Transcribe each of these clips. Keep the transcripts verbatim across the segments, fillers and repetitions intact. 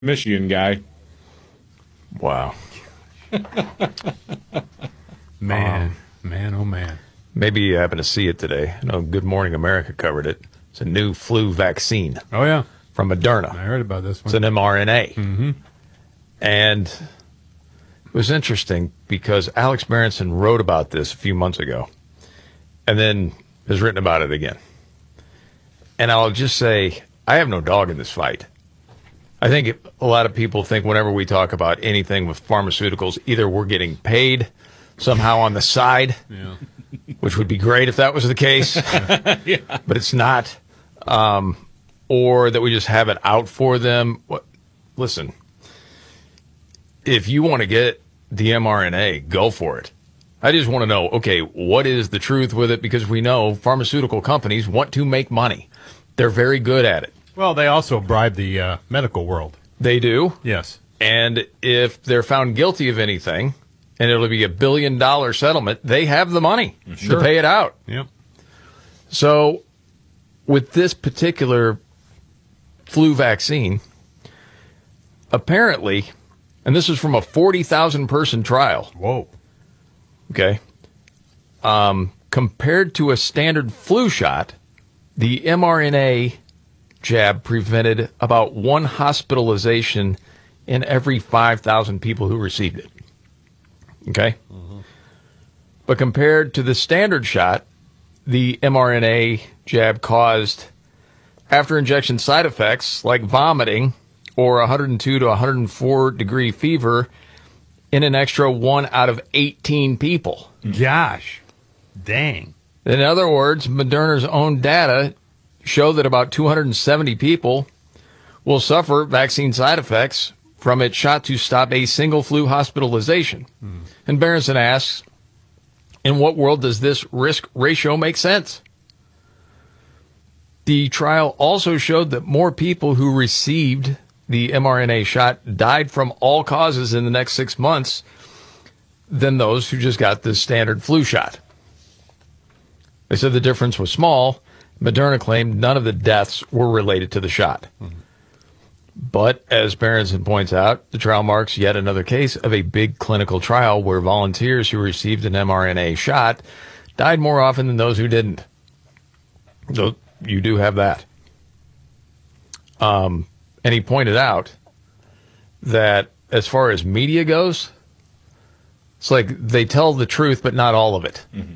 Michigan guy. Wow. Man, Um, man, oh man. Maybe you happen to see it today. I know Good Morning America covered it. It's a new flu vaccine Oh, yeah. from Moderna. I heard about this It's one. an mRNA. Mm-hmm. And it was interesting because Alex Berenson wrote about this a few months ago and then has written about it again. And I'll just say, I have no dog in this fight. I think a lot of people think whenever we talk about anything with pharmaceuticals, either we're getting paid somehow on the side, Yeah. which would be great if that was the case, Yeah. but it's not, um, or that we just have it out for them. What, listen, if you want to get the mRNA, go for it. I just want to know, okay, what is the truth with it? Because we know pharmaceutical companies want to make money. They're very good at it. Well, they also bribe the uh, medical world. They do. Yes. And if they're found guilty of anything, and it'll be a billion dollar settlement, they have the money Sure. to pay it out. Yep. So with this particular flu vaccine, apparently, and this is from a forty thousand person trial, Whoa. okay, um, compared to a standard flu shot, the mRNA jab prevented about one hospitalization in every five thousand people who received it. Okay? Mm-hmm. But compared to the standard shot, the mRNA jab caused after injection side effects like vomiting or one hundred two to one hundred four degree fever in an extra one out of eighteen people. Gosh. Dang. In other words, Moderna's own data show that about two hundred seventy people will suffer vaccine side effects from its shot to stop a single flu hospitalization. Hmm. And Berenson asks, in what world does this risk ratio make sense? The trial also showed that more people who received the mRNA shot died from all causes in the next six months than those who just got the standard flu shot. They said the difference was small. Moderna claimed none of the deaths were related to the shot. Mm-hmm. But, as Berenson points out, the trial marks yet another case of a big clinical trial where volunteers who received an mRNA shot died more often than those who didn't. So, you do have that. Um, and he pointed out that as far as media goes, it's like they tell the truth, but not all of it. Mm-hmm.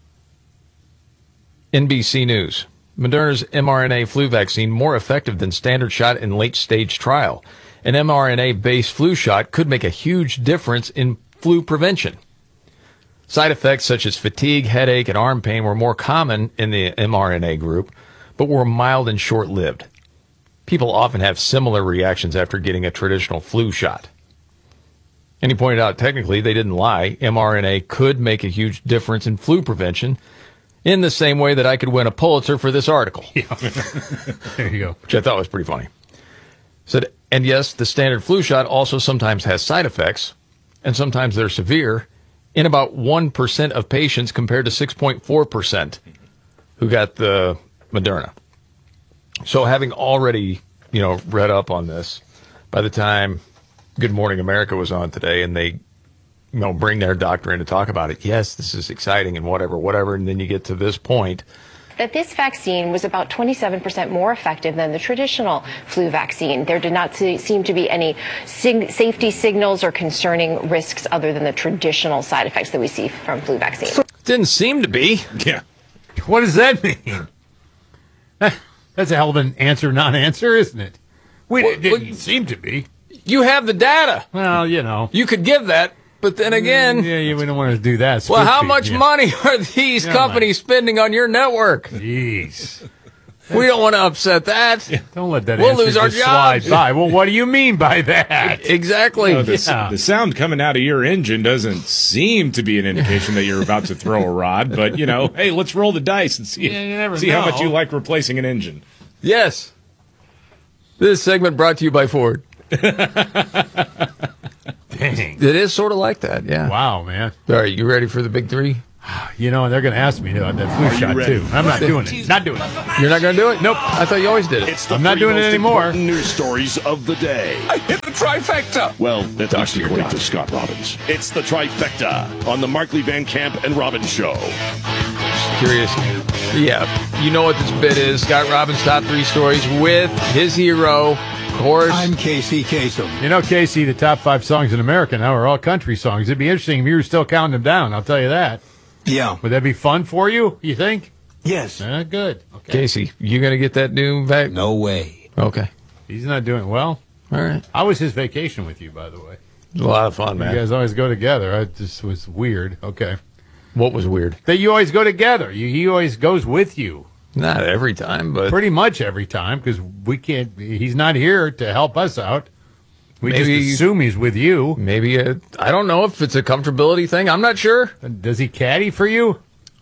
N B C News. Moderna's mRNA flu vaccine more effective than standard shot in late-stage trial. An mRNA-based flu shot could make a huge difference in flu prevention. Side effects such as fatigue, headache, and arm pain were more common in the mRNA group, but were mild and short-lived. People often have similar reactions after getting a traditional flu shot. And he pointed out, technically, they didn't lie. mRNA could make a huge difference in flu prevention, in the same way that I could win a Pulitzer for this article. Yeah. There you go. Which I thought was pretty funny. Said, and yes, the standard flu shot also sometimes has side effects, and sometimes they're severe, in about one percent of patients compared to six point four percent who got the Moderna. So having already, you know, read up on this, by the time Good Morning America was on today and they you know, bring their doctor in to talk about it. Yes, this is exciting and whatever, whatever. And then you get to this point. That this vaccine was about twenty-seven percent more effective than the traditional flu vaccine. There did not seem to be any sig- safety signals or concerning risks other than the traditional side effects that we see from flu vaccine. Didn't seem to be. Yeah. What does that mean? That's a hell of an answer, non-answer, isn't it? We, Well, it didn't look- seem to be. You have the data. Well, you know. You could give that. But then again, Yeah, yeah, we don't want to do that. well, how Spook much feed, yeah. money are these Yeah, companies spending on your network? Jeez. We don't want to upset that. Don't let that We'll answer lose our just slide jobs. by. Well, what do you mean by that? Exactly. No, the, Yeah. the sound coming out of your engine doesn't seem to be an indication that you're about to throw a rod, but, you know, hey, let's roll the dice and see, Yeah, you never see how much know. you like replacing an engine. Yes. This segment brought to you by Ford. Dang. It is sort of like that, yeah. Wow, man. All right, you ready for the big three? You know, they're going to ask me about that flu Are you shot, ready? too. I'm not doing it. Not doing it. You're not going to do it? Nope. I thought you always did it. It's the I'm not three doing it most anymore. important News stories of the day. I hit the trifecta. Well, at least your according doctor. to Scott Robbins. It's the trifecta on the Markley Van Camp and Robbins Show. Curious. Yeah, you know what this bit is. Scott Robbins' top three stories with his hero, of course. I'm Casey Kasem. You know, Casey, the top five songs in America now are all country songs. It'd be interesting if you were still counting them down, I'll tell you that. Yeah. Would that be fun for you, you think? Yes. Uh, good. Okay. Casey, you going to get that new vac? No way. Okay. He's not doing well. All right. How was his vacation with you, by the way? It was a lot of fun, You man. guys always go together. I just was weird. Okay. What was weird? That you always go together. You, he always goes with you. Not every time, but Pretty much every time, because we can't. He's not here to help us out. We Maybe- just assume he's with you. maybe a, I don't know if it's a comfortability thing. I'm not sure. Does he caddy for you?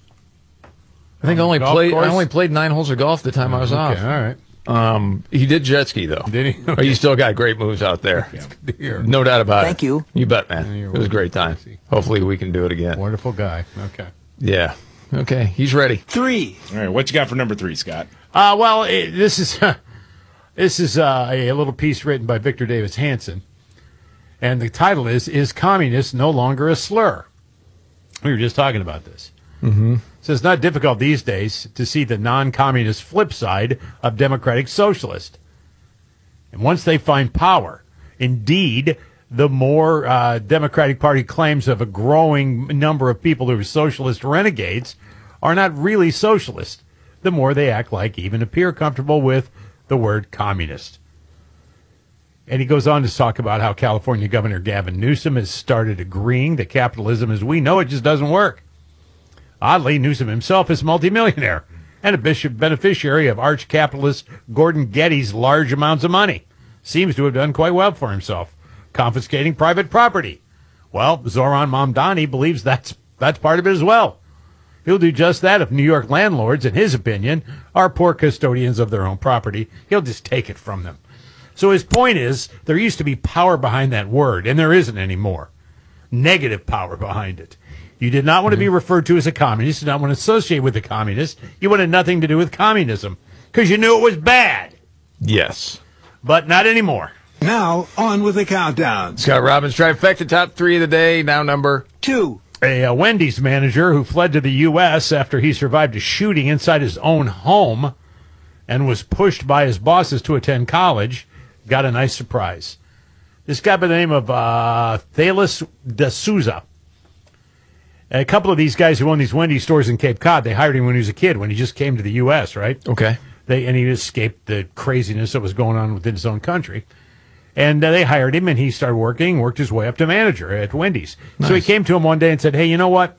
I think I On only the golf played. course? I only played nine holes of golf the time I was Okay, off. all right. Um, he did jet ski though. Did he? Oh, you still got great moves out there. Here. No doubt about it. Thank you. You bet, man. you're It was a great time. Hopefully we can do it again. Wonderful guy. Okay. Yeah. Okay. He's ready. Three. All right, what you got for number three, Scott? Uh, well, it, this is this is uh, a, a little piece written by Victor Davis Hanson, and the title is "Is Communist No Longer a Slur?" We were just talking about this. Mm-hmm. So it's not difficult these days to see the non-communist flip side of democratic socialist. And once they find power, indeed, the more uh, Democratic Party claims of a growing number of people who are socialist renegades are not really socialist, the more they act like, even appear comfortable with, the word communist. And he goes on to talk about how California Governor Gavin Newsom has started agreeing that capitalism as we know it just doesn't work. Oddly, Newsom himself is a multimillionaire and a bishop beneficiary of arch capitalist Gordon Getty's large amounts of money. Seems to have done quite well for himself, confiscating private property. Well, Zoran Mamdani believes that's that's part of it as well. He'll do just that if New York landlords, in his opinion, are poor custodians of their own property. He'll just take it from them. So his point is, there used to be power behind that word, and there isn't anymore. Negative power behind it. You did not want to be referred to as a communist. You did not want to associate with the communists. You wanted nothing to do with communism because you knew it was bad. Yes. But not anymore. Now, on with the countdown. Scott Robbins trifecta top three of the day. Now number. Two. A, uh Wendy's manager who fled to the U S after he survived a shooting inside his own home and was pushed by his bosses to attend college got a nice surprise. This guy by the name of uh, Thales D'Souza. A couple of these guys who own these Wendy's stores in Cape Cod, they hired him when he was a kid, when he just came to the U S, right? Okay. They and he escaped the craziness that was going on within his own country. And uh, they hired him, and he started working, worked his way up to manager at Wendy's. So he Nice. came to him one day and said, hey, you know what?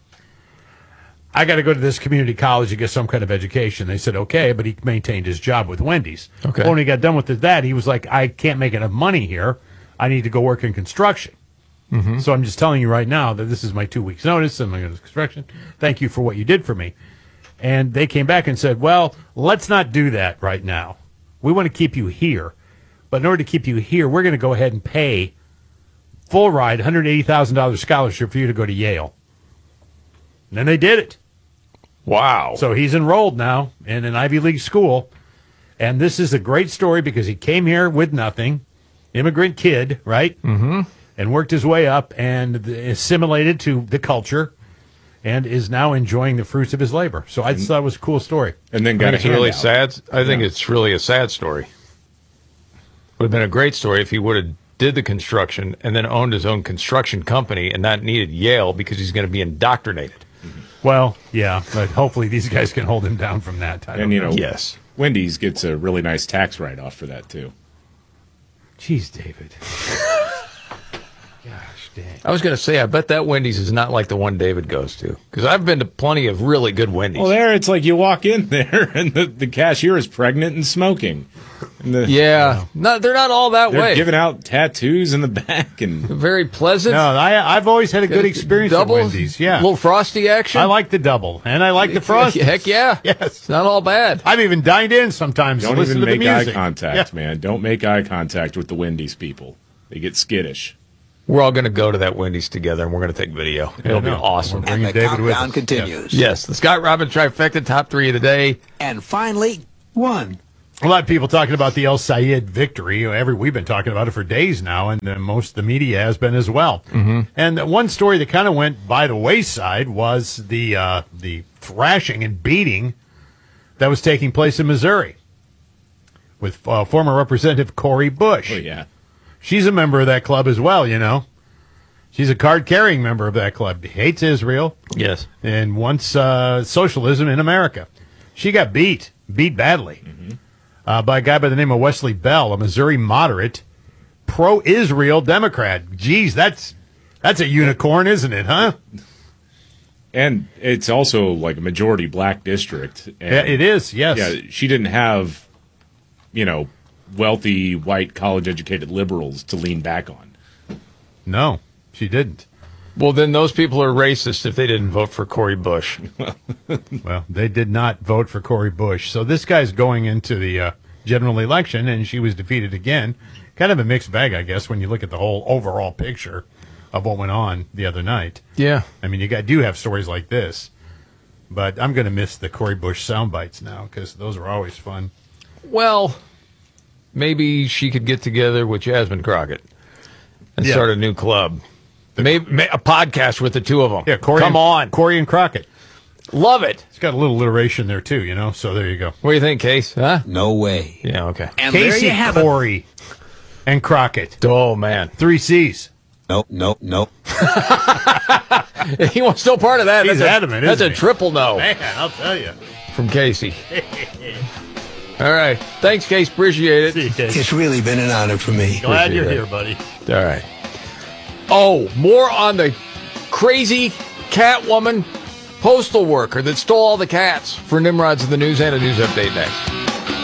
I got to go to this community college to get some kind of education. They said, okay, but he maintained his job with Wendy's. Okay. When he got done with that, he was like, I can't make enough money here. I need to go work in construction. Mm-hmm. So I'm just telling you right now that this is my two weeks notice. I'm going to construction. Thank you for what you did for me. And they came back and said, well, let's not do that right now. We want to keep you here. But in order to keep you here, we're going to go ahead and pay full ride, one hundred eighty thousand dollars scholarship for you to go to Yale. And then they did it. Wow. So he's enrolled now in an Ivy League school. And this is a great story because he came here with nothing, immigrant kid, right? Mm-hmm. And worked his way up and assimilated to the culture and is now enjoying the fruits of his labor. So I just thought it was a cool story. And then I got think a it's a really handout. sad. I think it's really a sad story. Would have been a great story if he would have did the construction and then owned his own construction company and not needed Yale because he's going to be indoctrinated. Well, yeah, but hopefully these guys can hold him down from that. I don't And, you know, Yes. Wendy's gets a really nice tax write-off for that, too. Jeez, David. Gosh dang. I was going to say, I bet that Wendy's is not like the one David goes to because I've been to plenty of really good Wendy's. Well, there, it's like you walk in there, and the, the cashier is pregnant and smoking. And the, yeah, no, they're not all that They're way. giving out tattoos in the back. and Very pleasant. No, I, I've always had a good experience double, at Wendy's. Yeah. little frosty action. I like the double, and I like the frost. Heck yeah. Yes. It's not all bad. I've even dined in sometimes Don't to listen even to the make eye music. contact, Yeah. man. Don't make eye contact with the Wendy's people. They get skittish. We're all going to go to that Wendy's together, and we're going to take video. It'll be no. awesome. Bringing And the David with countdown us. continues. Yes, the Scott Robbins trifecta, top three of the day. And finally, One. A lot of people talking about the El Sayed victory. Every we've been talking about it for days now, and uh, most of the media has been as well. Mm-hmm. And the one story that kind of went by the wayside was the uh, the thrashing and beating that was taking place in Missouri with uh, former Representative Cori Bush. Oh, yeah. She's a member of that club as well, you know. She's a card-carrying member of that club. Hates Israel Yes. and wants uh, socialism in America. She got beat, beat badly, Mm-hmm. uh, by a guy by the name of Wesley Bell, a Missouri moderate, pro-Israel Democrat. Geez, that's that's a unicorn, isn't it, huh? And it's also like a majority black district. And Yeah, it is, yes. Yeah, she didn't have, you know, wealthy, white, college-educated liberals to lean back on. No, she didn't. Well, then those people are racist if they didn't vote for Cori Bush. Well, they did not vote for Cori Bush. So this guy's going into the uh, general election, and she was defeated again. Kind of a mixed bag, I guess, when you look at the whole overall picture of what went on the other night. Yeah. I mean, you got, do have stories like this, but I'm going to miss the Cori Bush sound bites now because those are always fun. Well, maybe she could get together with Jasmine Crockett and Yeah. start a new club. Maybe, may a podcast with the two of them. Yeah, Corey. Come and, on. Corey and Crockett. Love it. It's got a little alliteration there too, you know. So there you go. What do you think, Case? Huh? no way. Yeah, okay. And there Casey, you have it. Corey, and Crockett. Oh, man. Three C's. Nope, nope, nope. He was still part of that. He's that's a, adamant, That's isn't a he? triple no Man, I'll tell you. from Casey. All right. Thanks, Case. Appreciate it. See you, Casey. It's really been an honor for me. Glad you're Appreciate here, buddy. All right. Oh, more on the crazy cat woman postal worker that stole all the cats for Nimrod's in the News and a news update next.